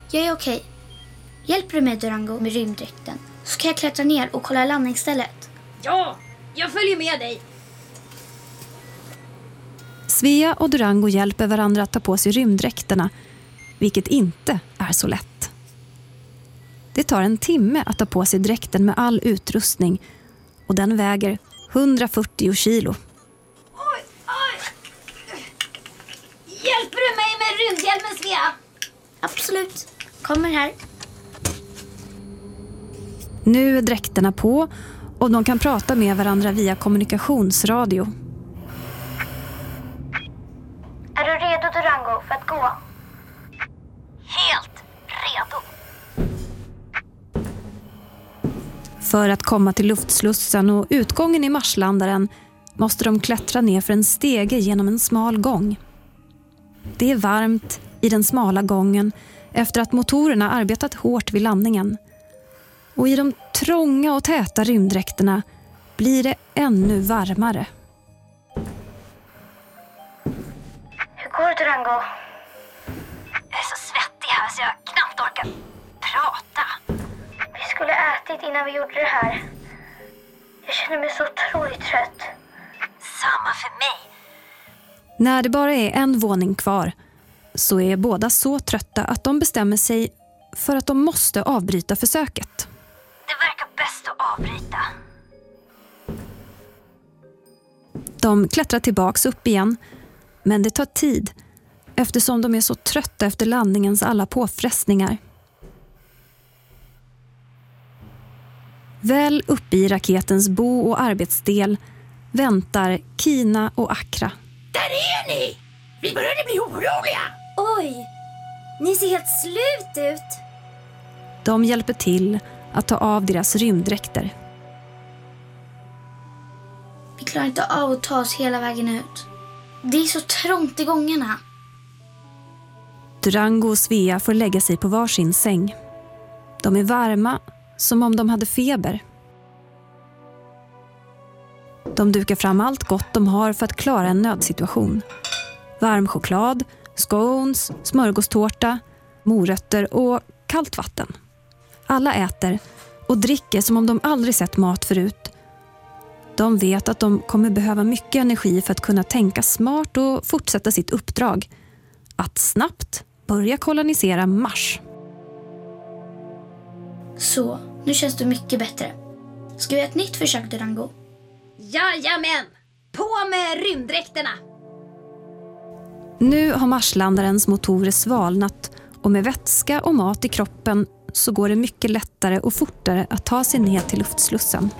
Jag är okej. Hjälper du mig, Durango, med rymddräkten? Så kan jag klättra ner och kolla landningsstället. Ja, jag följer med dig. Svea och Durango hjälper varandra att ta på sig rymddräkterna, vilket inte är så lätt. Det tar en timme att ta på sig dräkten med all utrustning och den väger 140 kilo. Oj. Hjälper du mig med rymdhjälmen, Svea? Absolut. Kommer här. Nu är dräkterna på och de kan prata med varandra via kommunikationsradio. Är du redo, Durango, för att gå? Helt redo. För att komma till luftslussen och utgången i Marslandaren måste de klättra ner för en stege genom en smal gång. Det är varmt i den smala gången efter att motorerna arbetat hårt vid landningen. Och i de trånga och täta rymddräkterna blir det ännu varmare. Hur går det, Durango? Jag är så svettig här så jag knappt orkar prata. Vi skulle ätit innan vi gjorde det här. Jag känner mig så otroligt trött. Samma för mig. När det bara är en våning kvar så är båda så trötta att de bestämmer sig för att de måste avbryta försöket. Det verkar bäst att avbryta. De klättrar tillbaks upp igen, men det tar tid eftersom de är så trötta efter landningens alla påfrestningar. Väl uppe i raketens bo- och arbetsdel väntar Kina och Akra. Där är ni! Vi började bli oroliga. Oj, ni ser helt slut ut. De hjälper till att ta av deras rymddräkter. Vi klarar inte av att ta oss hela vägen ut. Det är så trångt i gångarna. Durango och Svea får lägga sig på varsin säng. De är varma som om de hade feber. De dukar fram allt gott de har för att klara en nödsituation. Varm choklad, scones, smörgåstårta, morötter och kallt vatten. Alla äter och dricker som om de aldrig sett mat förut. De vet att de kommer behöva mycket energi för att kunna tänka smart och fortsätta sitt uppdrag. Att snabbt börja kolonisera Mars. Så, nu känns det mycket bättre. Ska vi göra ett nytt försök, Durango? Jajamän! På med rymddräkterna! Nu har Marslandarens motorer svalnat och med vätska och mat i kroppen så går det mycket lättare och fortare att ta sig ner till luftslussen.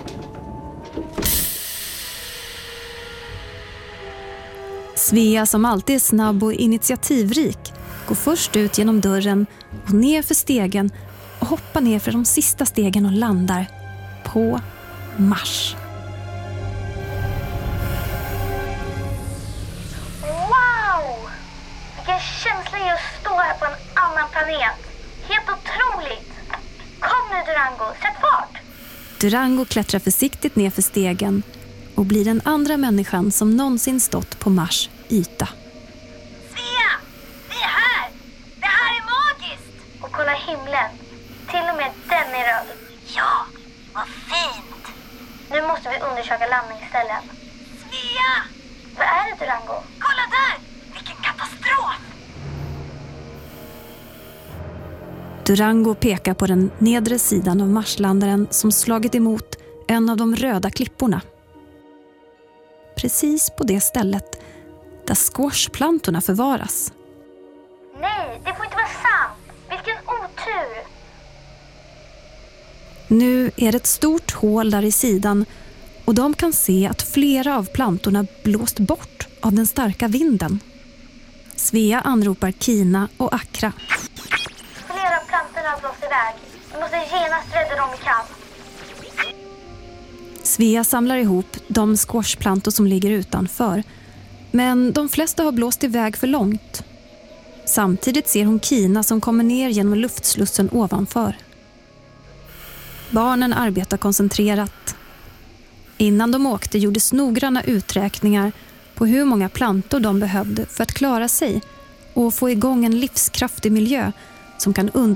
Svea, som alltid är snabb och initiativrik, går först ut genom dörren och ner för stegen och hoppar ner för de sista stegen och landar på Mars. Wow! Vilken känsla det är att stå här på en annan planet. Helt otroligt! Kom nu, Durango, sätt fart! Durango klättrar försiktigt ner för stegen och blir den andra människan som någonsin stått på Mars yta. Svea! Vi är här! Det här är magiskt! Och kolla himlen. Till och med den är röd. Ja, vad fint! Nu måste vi undersöka landningsställen. Svea! Vad är det, Durango? Kolla där! Vilken katastrof! Durango pekar på den nedre sidan av Marslandaren som slagit emot en av de röda klipporna. Precis på det stället där squashplantorna förvaras. Nej, det får inte vara sant. Vilken otur! Nu är det ett stort hål där i sidan och de kan se att flera av plantorna blåst bort av den starka vinden. Svea anropar Kina och Akra. Flera av plantorna har blåst iväg. Vi måste genast rädda dem i kamp. Svea samlar ihop de squashplantor som ligger utanför. Men de flesta har blåst iväg för långt. Samtidigt ser hon Kina som kommer ner genom luftslussen ovanför. Barnen arbetar koncentrerat. Innan de åkte gjordes noggranna uträkningar på hur många plantor de behövde för att klara sig och få igång en livskraftig miljö som kan underlätta